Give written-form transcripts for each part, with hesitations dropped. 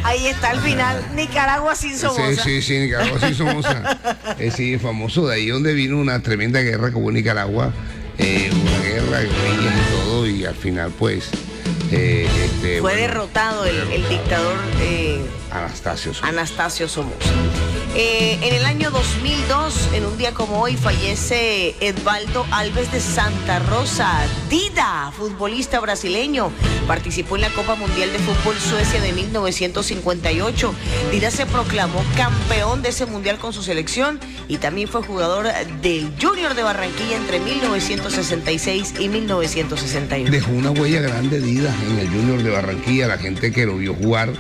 Ahí está al final, Nicaragua sin Somoza. Sí, Nicaragua sin Somoza. Sí, famoso, de ahí donde vino una tremenda guerra que hubo en Nicaragua, una guerra, guerrillas y todo, y al final pues... fue derrotado el dictador Anastasio Somoza. En el año 2002, en un día como hoy, fallece Edvaldo Alves de Santa Rosa. Dida, futbolista brasileño, participó en la Copa Mundial de Fútbol Suecia de 1958. Dida se proclamó campeón de ese mundial con su selección y también fue jugador del Junior de Barranquilla entre 1966 y 1961. Dejó una huella grande Dida en el Junior de Barranquilla, la gente que lo vio jugar.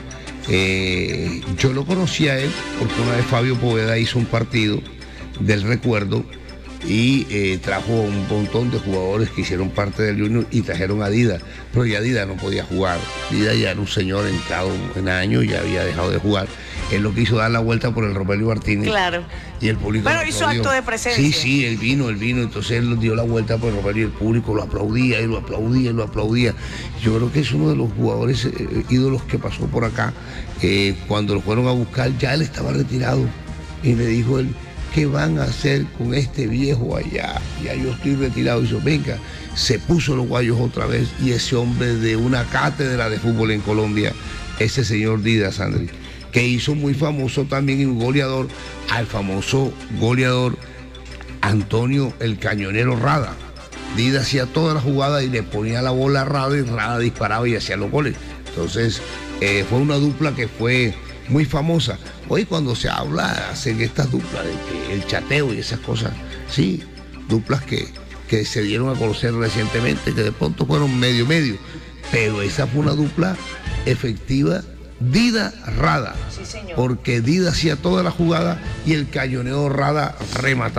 Yo lo conocí a él porque una vez Fabio Poveda hizo un partido del recuerdo y trajo un montón de jugadores que hicieron parte del Junior y trajeron a Dida, pero ya Dida no podía jugar. Dida ya era un señor entrado en años, ya había dejado de jugar. Él lo quiso dar la vuelta por el Rogelio Martínez. Claro. Y el público. Pero hizo acto de presencia. Sí, él vino, entonces él dio la vuelta por el Rogelio y el público lo aplaudía y lo aplaudía y lo aplaudía. Yo creo que es uno de los jugadores ídolos que pasó por acá. Cuando lo fueron a buscar, ya él estaba retirado y le dijo él, ¿qué van a hacer con este viejo allá? Ya yo estoy retirado. Y dijo, venga, se puso los guayos otra vez y ese hombre de una cátedra de fútbol en Colombia, ese señor Dida, Sandri, que hizo muy famoso también un goleador, al famoso goleador Antonio el Cañonero Rada. Dida hacía toda la jugada y le ponía la bola a Rada y Rada disparaba y hacía los goles. Entonces fue una dupla que fue muy famosa. Hoy cuando se habla, hacen estas duplas de que el chateo y esas cosas, sí, duplas que se dieron a conocer recientemente, que de pronto fueron medio, pero esa fue una dupla efectiva, Dida Rada, sí, señor. porque Dida hacía toda la jugada y el Cañonero Rada remataba.